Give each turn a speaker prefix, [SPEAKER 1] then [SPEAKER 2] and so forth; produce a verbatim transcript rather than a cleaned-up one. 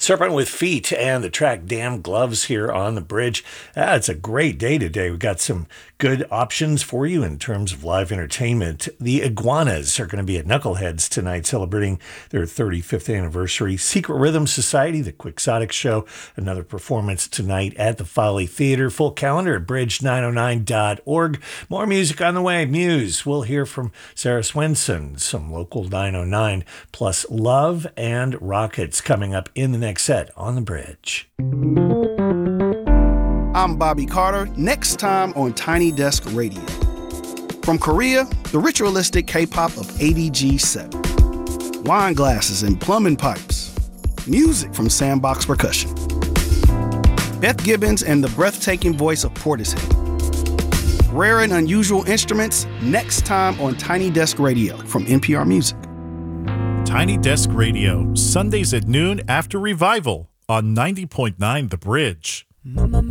[SPEAKER 1] Serpent with Feet and the track Damn Gloves here on the bridge. Ah, it's a great day today. We've got some good options for you in terms of live entertainment. The Iguanas are going to be at Knuckleheads tonight celebrating their thirty-fifth anniversary. Secret Rhythm Society, the Quixotic Show, another performance tonight at the Folly Theater. Full calendar at bridge nine oh nine dot org. More music on the way. Muse. We'll hear from Sarah Swenson, some local nine oh nine, plus Love and Rockets coming up in the next set on the bridge.
[SPEAKER 2] I'm Bobby Carter. Next time on Tiny Desk Radio. From Korea, the ritualistic K-pop of A D G seven. Wine glasses and plumbing pipes. Music from Sandbox Percussion. Beth Gibbons and the breathtaking voice of Portishead. Rare and unusual instruments next time on Tiny Desk Radio from N P R Music.
[SPEAKER 3] Tiny Desk Radio, Sundays at noon after Revival on ninety point nine The Bridge.